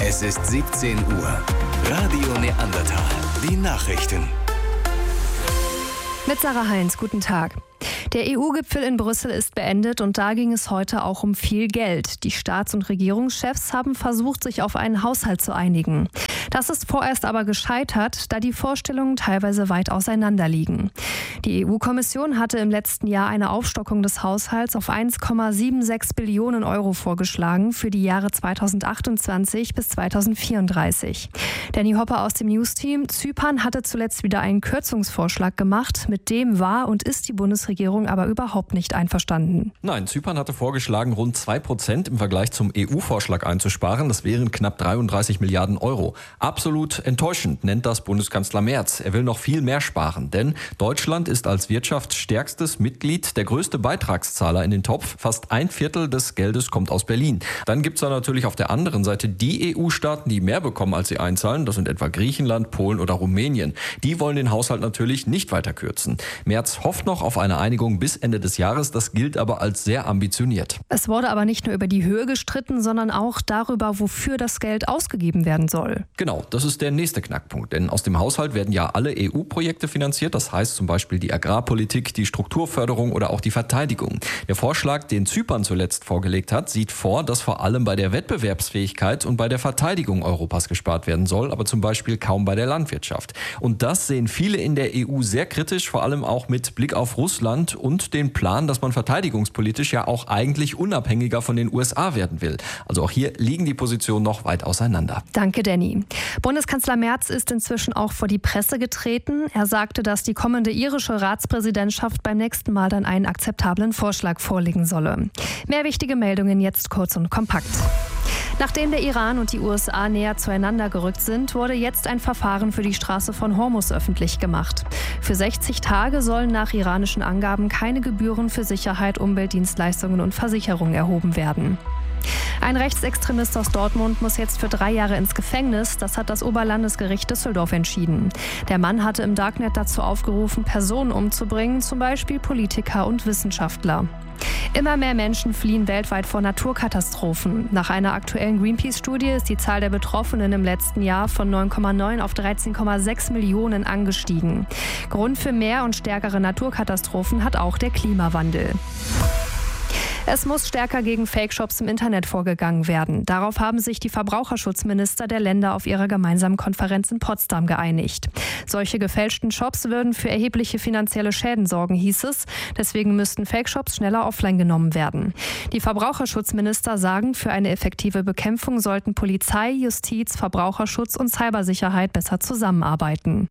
Es ist 17 Uhr. Radio Neandertal. Die Nachrichten. Mit Sarah Heinz, guten Tag. Der EU-Gipfel in Brüssel ist beendet und da ging es heute auch um viel Geld. Die Staats- und Regierungschefs haben versucht, sich auf einen Haushalt zu einigen. Das ist vorerst aber gescheitert, da die Vorstellungen teilweise weit auseinander liegen. Die EU-Kommission hatte im letzten Jahr eine Aufstockung des Haushalts auf 1,76 Billionen Euro vorgeschlagen für die Jahre 2028 bis 2034. Danny Hopper aus dem News-Team: Zypern hatte zuletzt wieder einen Kürzungsvorschlag gemacht. Mit dem war und ist die Bundesregierung aber überhaupt nicht einverstanden. Nein, Zypern hatte vorgeschlagen, rund 2% im Vergleich zum EU-Vorschlag einzusparen. Das wären knapp 33 Milliarden Euro. Absolut enttäuschend, nennt das Bundeskanzler Merz. Er will noch viel mehr sparen, denn Deutschland ist als wirtschaftsstärkstes Mitglied der größte Beitragszahler in den Topf. Fast ein Viertel des Geldes kommt aus Berlin. Dann gibt es da natürlich auf der anderen Seite die EU-Staaten, die mehr bekommen, als sie einzahlen. Das sind etwa Griechenland, Polen oder Rumänien. Die wollen den Haushalt natürlich nicht weiter kürzen. Merz hofft noch auf eine Einigung bis Ende des Jahres. Das gilt aber als sehr ambitioniert. Es wurde aber nicht nur über die Höhe gestritten, sondern auch darüber, wofür das Geld ausgegeben werden soll. Genau, das ist der nächste Knackpunkt. Denn aus dem Haushalt werden ja alle EU-Projekte finanziert. Das heißt zum Beispiel die Agrarpolitik, die Strukturförderung oder auch die Verteidigung. Der Vorschlag, den Zypern zuletzt vorgelegt hat, sieht vor, dass vor allem bei der Wettbewerbsfähigkeit und bei der Verteidigung Europas gespart werden soll, aber zum Beispiel kaum bei der Landwirtschaft. Und das sehen viele in der EU sehr kritisch, vor allem auch mit Blick auf Russland und den Plan, dass man verteidigungspolitisch ja auch eigentlich unabhängiger von den USA werden will. Also auch hier liegen die Positionen noch weit auseinander. Danke, Danny. Bundeskanzler Merz ist inzwischen auch vor die Presse getreten. Er sagte, dass die kommende irische Ratspräsidentschaft beim nächsten Mal dann einen akzeptablen Vorschlag vorlegen solle. Mehr wichtige Meldungen jetzt kurz und kompakt. Nachdem der Iran und die USA näher zueinander gerückt sind, wurde jetzt ein Verfahren für die Straße von Hormuz öffentlich gemacht. Für 60 Tage sollen nach iranischen Angaben keine Gebühren für Sicherheit, Umweltdienstleistungen und Versicherung erhoben werden. Ein Rechtsextremist aus Dortmund muss jetzt für 3 Jahre ins Gefängnis. Das hat das Oberlandesgericht Düsseldorf entschieden. Der Mann hatte im Darknet dazu aufgerufen, Personen umzubringen, zum Beispiel Politiker und Wissenschaftler. Immer mehr Menschen fliehen weltweit vor Naturkatastrophen. Nach einer aktuellen Greenpeace-Studie ist die Zahl der Betroffenen im letzten Jahr von 9,9 auf 13,6 Millionen angestiegen. Grund für mehr und stärkere Naturkatastrophen hat auch der Klimawandel. Es muss stärker gegen Fake-Shops im Internet vorgegangen werden. Darauf haben sich die Verbraucherschutzminister der Länder auf ihrer gemeinsamen Konferenz in Potsdam geeinigt. Solche gefälschten Shops würden für erhebliche finanzielle Schäden sorgen, hieß es. Deswegen müssten Fake-Shops schneller offline genommen werden. Die Verbraucherschutzminister sagen, für eine effektive Bekämpfung sollten Polizei, Justiz, Verbraucherschutz und Cybersicherheit besser zusammenarbeiten.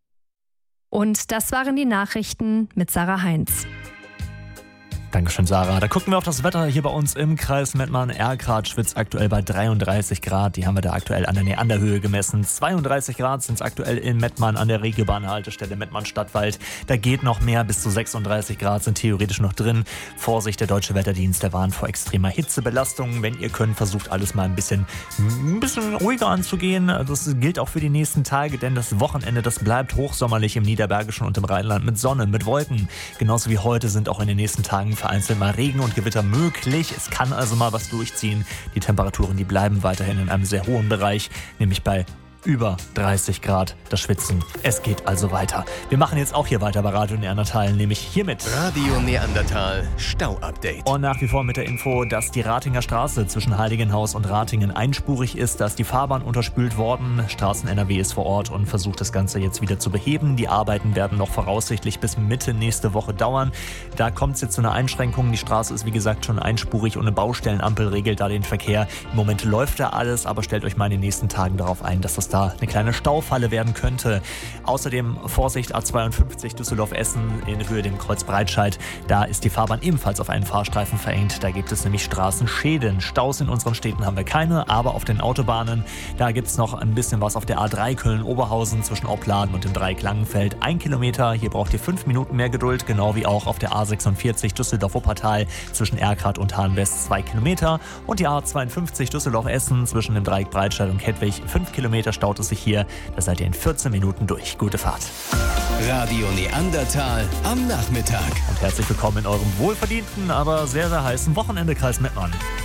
Und das waren die Nachrichten mit Sarah Heinz. Dankeschön, Sarah. Da gucken wir auf das Wetter hier bei uns im Kreis Mettmann-Erkrath. Schwitzt aktuell bei 33 Grad. Die haben wir da aktuell an der Neanderhöhe gemessen. 32 Grad sind es aktuell in Mettmann an der Regiobahnhaltestelle Mettmann-Stadtwald. Da geht noch mehr. Bis zu 36 Grad sind theoretisch noch drin. Vorsicht, der Deutsche Wetterdienst, der warnt vor extremer Hitzebelastung. Wenn ihr könnt, versucht alles mal ein bisschen ruhiger anzugehen. Das gilt auch für die nächsten Tage, denn das Wochenende, das bleibt hochsommerlich im Niederbergischen und im Rheinland mit Sonne, mit Wolken. Genauso wie heute sind auch in den nächsten Tagen vereinzelt mal Regen und Gewitter möglich. Es kann also mal was durchziehen. Die Temperaturen, die bleiben weiterhin in einem sehr hohen Bereich, nämlich bei über 30 Grad. Das Schwitzen, es geht also weiter. Wir machen jetzt auch hier weiter bei Radio Neandertal, nämlich hiermit Radio Neandertal Stau-Update. Und nach wie vor mit der Info, dass die Ratinger Straße zwischen Heiligenhaus und Ratingen einspurig ist, dass die Fahrbahn unterspült worden. Straßen-NRW ist vor Ort und versucht das Ganze jetzt wieder zu beheben. Die Arbeiten werden noch voraussichtlich bis Mitte nächste Woche dauern. Da kommt es jetzt zu einer Einschränkung. Die Straße ist wie gesagt schon einspurig und eine Baustellenampel regelt da den Verkehr. Im Moment läuft da alles, aber stellt euch mal in den nächsten Tagen darauf ein, dass das da eine kleine Staufalle werden könnte. Außerdem Vorsicht A52 Düsseldorf-Essen in Höhe dem Kreuz Breitscheid. Da ist die Fahrbahn ebenfalls auf einen Fahrstreifen verengt. Da gibt es nämlich Straßenschäden. Staus in unseren Städten haben wir keine, aber auf den Autobahnen, da gibt es noch ein bisschen was auf der A3 Köln-Oberhausen zwischen Opladen und dem Dreieck Langenfeld. 1 Kilometer, hier braucht ihr 5 Minuten mehr Geduld, genau wie auch auf der A46 Düsseldorf-Wuppertal zwischen Erkrath und Hahn-West 2 Kilometer und die A52 Düsseldorf-Essen zwischen dem Dreieck Breitscheid und Kettwig 5 Kilometer staut es sich hier. Da seid ihr in 14 Minuten durch. Gute Fahrt. Radio Neandertal am Nachmittag. Und herzlich willkommen in eurem wohlverdienten, aber sehr, sehr heißen Wochenende, Kreis Mettmann.